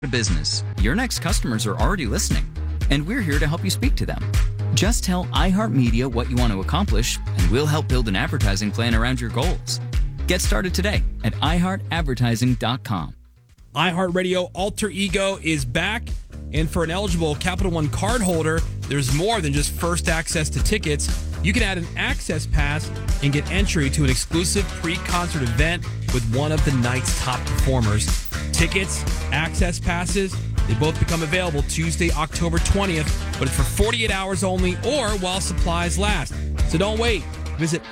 business, your next customers are already listening, and we're here to help you speak to them. Just tell iHeartMedia what you want to accomplish, and we'll help build an advertising plan around your goals. Get started today at iHeartAdvertising.com. iHeartRadio Alter Ego is back, and for an eligible Capital One card holder, there's more than just first access to tickets. You can add an access pass and get entry to an exclusive pre-concert event with one of the night's top performers. Tickets, access passes, they both become available Tuesday, October 20th, but it's for 48 hours only or while supplies last. So don't wait. Visit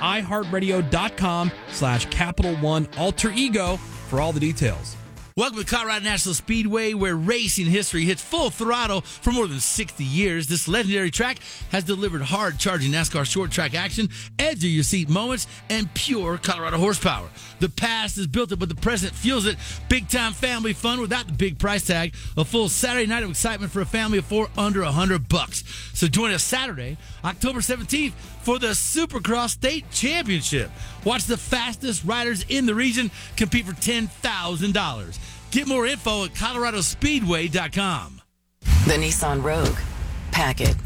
iHeartRadio.com/Capital One Alter Ego for all the details. Welcome to Colorado National Speedway, where racing history hits full throttle for more than 60 years. This legendary track has delivered hard-charging NASCAR short track action, edge-of-your-seat moments, and pure Colorado horsepower. The past is built it, but the present fuels it. Big-time family fun without the big price tag. A full Saturday night of excitement for a family of four under $100. So join us Saturday, October 17th, for the Supercross State Championship. Watch the fastest riders in the region compete for $10,000. Get more info at coloradospeedway.com. The Nissan Rogue. Pack it.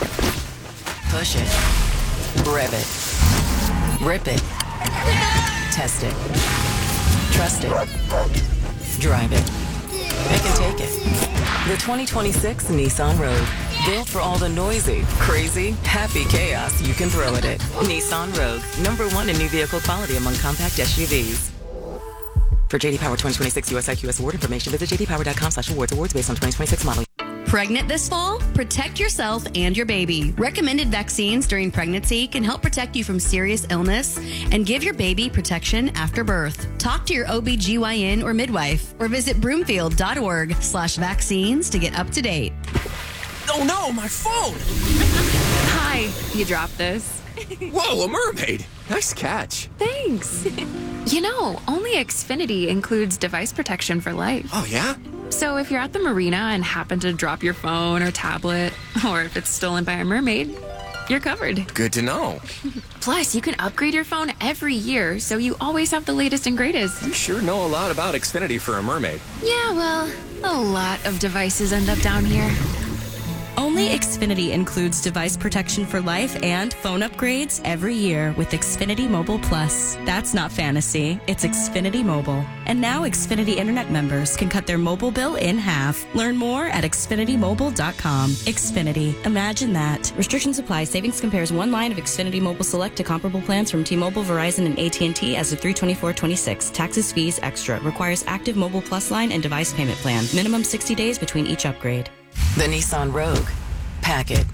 Push it. Rev it. Rip it. Test it. Trust it. Drive it. Pick and take it. The 2026 Nissan Rogue. Built for all the noisy, crazy, happy chaos you can throw at it. Nissan Rogue. #1 in new vehicle quality among compact SUVs. For JD Power 2026 USIQS award information, visit jdpower.com/awards. Awards based on 2026 model. Pregnant this fall? Protect yourself and your baby. Recommended vaccines during pregnancy can help protect you from serious illness and give your baby protection after birth. Talk to your OBGYN or midwife or visit broomfield.org/vaccines to get up to date. Oh no, my phone! Hi, you dropped this. Whoa, a mermaid! Nice catch. Thanks. You know, only Xfinity includes device protection for life. Oh yeah? So if you're at the marina and happen to drop your phone or tablet, or if it's stolen by a mermaid, you're covered. Good to know. Plus, you can upgrade your phone every year, so you always have the latest and greatest. You sure know a lot about Xfinity for a mermaid. Yeah, well, a lot of devices end up down here. Only Xfinity includes device protection for life and phone upgrades every year with Xfinity Mobile Plus. That's not fantasy. It's Xfinity Mobile. And now Xfinity Internet members can cut their mobile bill in half. Learn more at XfinityMobile.com. Xfinity. Imagine that. Restrictions apply. Savings compares one line of Xfinity Mobile Select to comparable plans from T-Mobile, Verizon, and AT&T as of 3/24/26. Taxes, fees, extra. Requires active Mobile Plus line and device payment plan. Minimum 60 days between each upgrade. The Nissan Rogue. Pack it.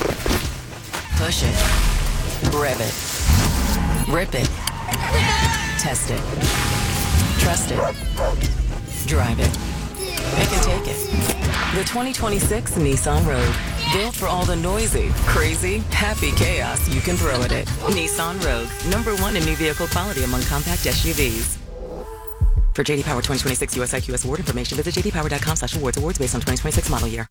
Push it. Rev it. Rip it. Test it. Trust it. Drive it. Pick and take it. The 2026 Nissan Rogue. Built for all the noisy, crazy, happy chaos you can throw at it. Nissan Rogue. #1 in new vehicle quality among compact SUVs. For JD Power 2026 USIQS award information, visit jdpower.com/awards. Awards based on 2026 model year.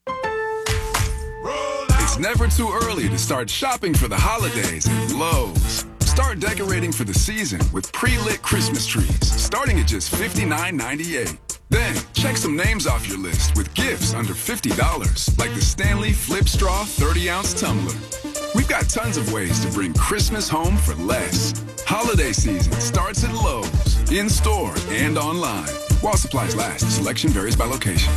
It's never too early to start shopping for the holidays at Lowe's. Start decorating for the season with pre-lit Christmas trees, starting at just $59.98. Then, check some names off your list with gifts under $50, like the Stanley Flip Straw 30-ounce tumbler. We've got tons of ways to bring Christmas home for less. Holiday season starts at Lowe's, in-store and online. While supplies last, selection varies by location.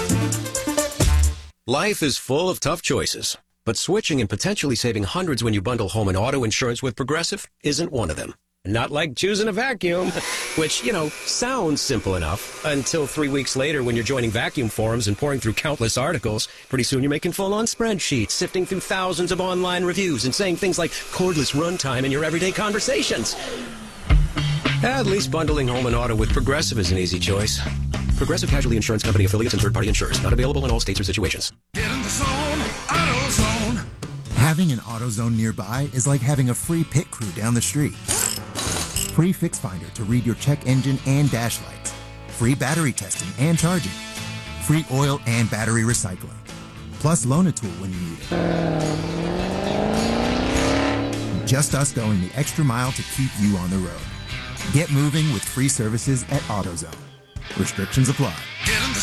Life is full of tough choices, but switching and potentially saving hundreds when you bundle home and auto insurance with Progressive isn't one of them. Not like choosing a vacuum, which, sounds simple enough until 3 weeks later when you're joining vacuum forums and pouring through countless articles. Pretty soon you're making full-on spreadsheets, sifting through thousands of online reviews and saying things like cordless runtime in your everyday conversations. At least bundling home and auto with Progressive is an easy choice. Progressive Casualty Insurance Company affiliates and third-party insurers. Not available in all states or situations. Get in the zone, AutoZone. Having an AutoZone nearby is like having a free pit crew down the street. Free Fix Finder to read your check engine and dash lights. Free battery testing and charging. Free oil and battery recycling. Plus loan a tool when you need it. Just us going the extra mile to keep you on the road. Get moving with free services at AutoZone. Restrictions apply.